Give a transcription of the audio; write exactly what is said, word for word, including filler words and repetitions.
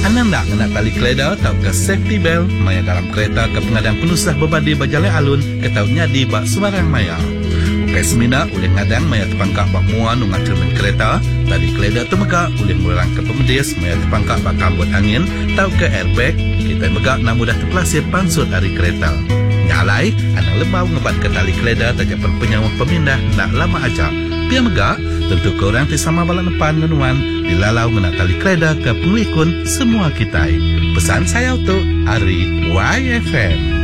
Anak nak kena tali keleda tau ke safety belt maya dalam kereta ke pengadang penusah bebadi berjalan alun ke tau nyadi bak sebarang maya. Ukai semina oleh ngadang maya terpangkak bak muan ungat cermin kereta, tali keleda temegak oleh murang ke pemedis maya terpangkak bak kambut angin tau ke airbag, kita megak nak mudah terpelasir pansut dari kereta. Nyalai, anak lebau ngebat ke tali keleda tajak perpenyawah pemindah nak lama aja. Pia megak, tentu korang tisama balak depan menuan dilalau ngena tali keleda ke pengelikun semua kita. Pesan saya untuk Ari Y F M.